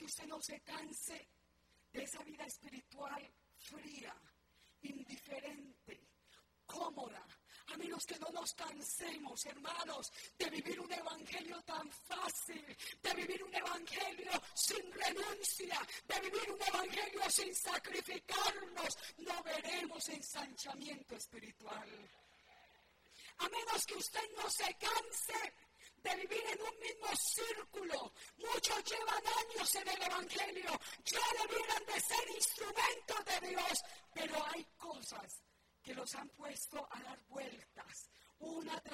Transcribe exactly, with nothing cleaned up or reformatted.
que usted no se canse de esa vida espiritual fría, indiferente, cómoda. A menos que no nos cansemos, hermanos, de vivir un evangelio tan fácil, de vivir un evangelio sin renuncia, de vivir un evangelio sin sacrificarnos, no veremos ensanchamiento espiritual. A menos que usted no se canse de vivir en un mismo círculo. Muchos llevan años en el evangelio, ya debieran de ser instrumentos de Dios, pero hay cosas que los han puesto a dar vueltas una tras